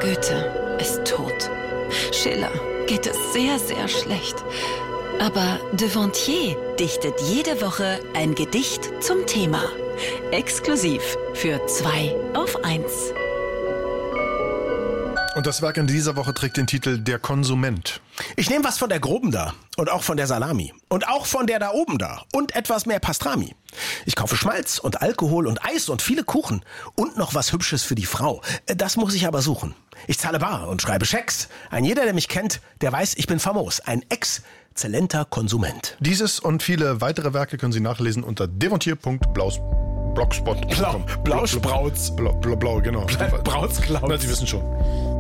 Goethe ist tot. Schiller geht es sehr, sehr schlecht. Aber Devontier dichtet jede Woche ein Gedicht zum Thema. Exklusiv für 2 auf 1. Und das Werk in dieser Woche trägt den Titel Der Konsument. Ich nehme was von der Groben da und auch von der Salami und auch von der da oben da und etwas mehr Pastrami. Ich kaufe Schmalz und Alkohol und Eis und viele Kuchen und noch was Hübsches für die Frau. Das muss ich aber suchen. Ich zahle bar und schreibe Schecks. Ein jeder, der mich kennt, der weiß, ich bin famos. Ein exzellenter Konsument. Dieses und viele weitere Werke können Sie nachlesen unter devontier.blogspot.com. Blausprauz. Blau, genau. Brautsklaus. Na, Sie wissen schon.